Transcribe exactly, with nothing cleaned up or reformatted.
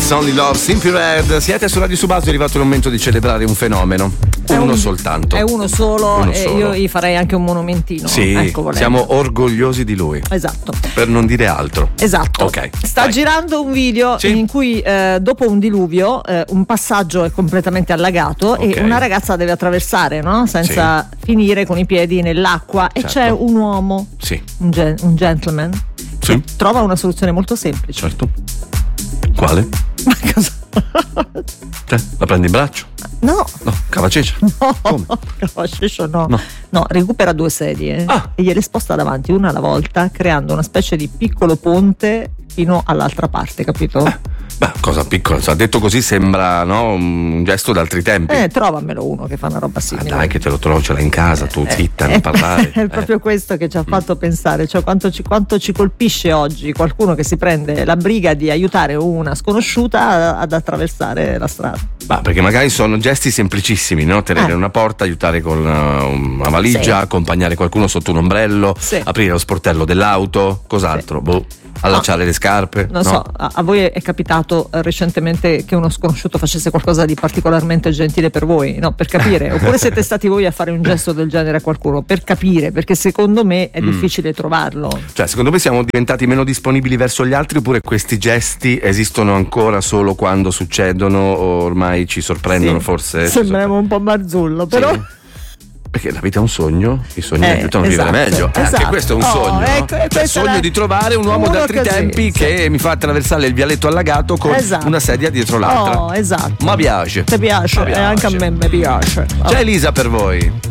It's Only Love, Simply Red. Siete su Radio Subasso, è arrivato il momento di celebrare un fenomeno. È uno un, soltanto. È uno solo uno e solo. io gli farei anche un monumentino. Sì, ecco, siamo orgogliosi di lui. Esatto. Per non dire altro. Esatto. Ok. Sta vai. girando un video sì. in cui eh, dopo un diluvio eh, un passaggio è completamente allagato okay. e una ragazza deve attraversare, no? Senza sì. finire con i piedi nell'acqua. Certo. E c'è un uomo, sì. un, gen- un gentleman, sì. che trova una soluzione molto semplice. Certo. Quale? Ma cosa? Cioè, la prendi in braccio? No. No, cavacecia. No, come? Cavacecia no. no. No, recupera due sedie ah. e gliele sposta davanti una alla volta, creando una specie di piccolo ponte fino all'altra parte, capito? Eh. Beh, cosa piccola, cioè, detto così sembra, no, un gesto d'altri tempi. Eh, trovamelo uno che fa una roba simile. Ah, dai, che te lo trovo, ce l'hai in casa, tu eh, zitta, eh, non parlare. È proprio eh. questo che ci ha fatto mm. pensare, cioè quanto ci, quanto ci colpisce oggi qualcuno che si prende la briga di aiutare una sconosciuta ad attraversare la strada. Ma perché magari sono gesti semplicissimi, no? Tenere eh. una porta, aiutare con una valigia, sì. accompagnare qualcuno sotto un ombrello, sì. aprire lo sportello dell'auto, cos'altro? Sì. Boh. Allacciare no. le scarpe? Non no? so, a, a voi è capitato eh, recentemente che uno sconosciuto facesse qualcosa di particolarmente gentile per voi? No, per capire. Oppure siete stati voi a fare un gesto del genere a qualcuno? Per capire, perché secondo me è mm. difficile trovarlo. Cioè, secondo me siamo diventati meno disponibili verso gli altri, oppure questi gesti esistono ancora solo quando succedono o ormai ci sorprendono, sì. forse? Sembriamo un po' Marzullo, però... Sì. Perché la vita è un sogno, i sogni eh, aiutano a esatto, vivere meglio. Eh, esatto. Anche questo è un oh, sogno. Ecco, no? Cioè, il sogno la... di trovare un uomo d'altri così, tempi sì. che mi fa attraversare il vialetto allagato con esatto. una sedia dietro l'altra. Oh, esatto. Ma piace. Ti piace? Ma piace. E anche a me mi piace. C'è Elisa per voi.